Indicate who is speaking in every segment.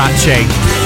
Speaker 1: catchy.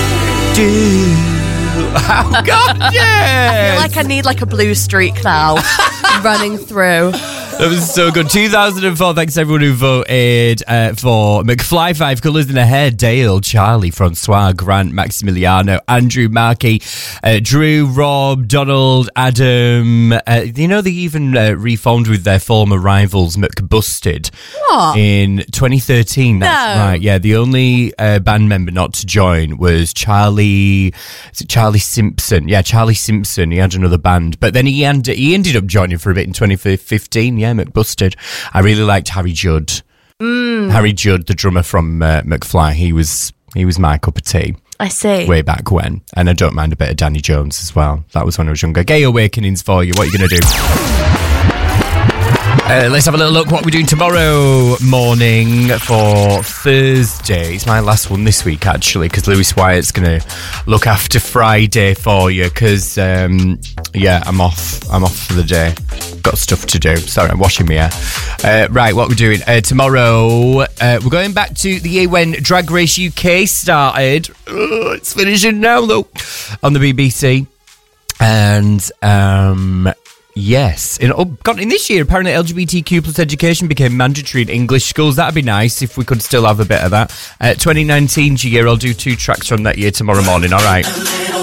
Speaker 1: Oh, gorgeous!
Speaker 2: I feel like I need like a blue streak now running through.
Speaker 1: That was so good. 2004, thanks to everyone who voted for McFly, 5 Colours in Her Hair, Dale, Charlie, Francois, Grant, Maximiliano, Andrew, Marky, Drew, Rob, Donald, Adam. They even reformed with their former rivals, McBusted.
Speaker 2: What?
Speaker 1: In 2013. That's right. Yeah, the only band member not to join was Charlie. Is it Charlie Simpson? Yeah, Charlie Simpson. He had another band, but then he ended up joining for a bit in 2015. Yeah, McBusted. I really liked Harry Judd. Harry Judd, the drummer from McFly. He was my cup of tea.
Speaker 2: I see.
Speaker 1: Way back when. And I don't mind a bit of Danny Jones as well. That was when I was younger. Gay Awakenings for you. What are you going to do? Let's have a little look what we're doing tomorrow morning for Thursday. It's my last one this week, actually, because Lewis Wyatt's going to look after Friday for you, because, I'm off for the day. Got stuff to do. Sorry, I'm washing my hair. Right, what we're doing tomorrow, we're going back to the year when Drag Race UK started. It's finishing now, though, on the BBC. And, yes. In this year, apparently LGBTQ plus education became mandatory in English schools. That'd be nice if we could still have a bit of that. 2019's year, I'll do 2 tracks from that year tomorrow morning, all right?